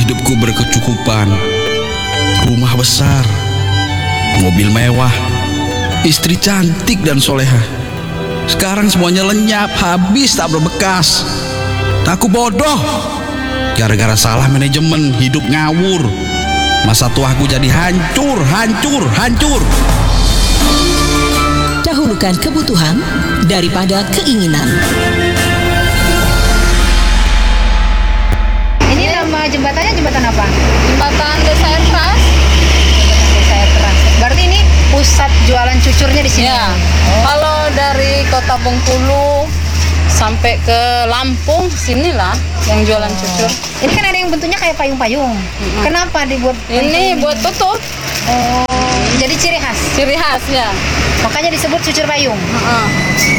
hidupku berkecukupan. Rumah besar, mobil mewah, istri cantik dan soleha. Sekarang semuanya lenyap, habis tak berbekas. Aku bodoh. Gara-gara salah manajemen, hidup ngawur. Masa tuaku jadi hancur. Dahulukan kebutuhan daripada keinginan. Ini nama jembatannya jembatan apa? Jembatan Desa Air Keras. Jembatan Desa Air Keras. Berarti ini pusat jualan cucurnya di sini. Ya. Kalau dari Kota Bengkulu sampai ke Lampung, sinilah yang jualan cucur. Ini kan ada yang bentuknya kayak payung-payung. Kenapa dibuat? Ini buat tutup, Oh, jadi ciri khas. ciri khas ya. Makanya disebut cucur payung.